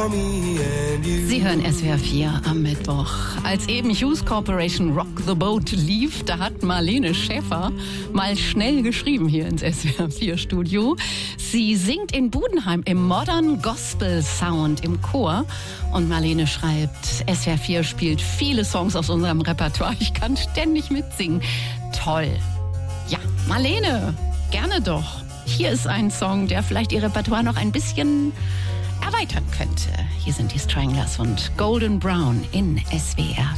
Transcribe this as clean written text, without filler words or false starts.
Sie hören SWR 4 am Mittwoch. Als eben Hughes Corporation Rock the Boat lief, da hat Marlene Schäfer mal schnell geschrieben hier ins SWR 4 Studio. Sie singt in Budenheim im Modern Gospel Sound im Chor. Und Marlene schreibt, SWR 4 spielt viele Songs aus unserem Repertoire. Ich kann ständig mitsingen. Toll. Ja, Marlene, gerne doch. Hier ist ein Song, der vielleicht Ihr Repertoire noch ein bisschen erweitern könnte. Hier sind die Stranglers und Golden Brown in SWR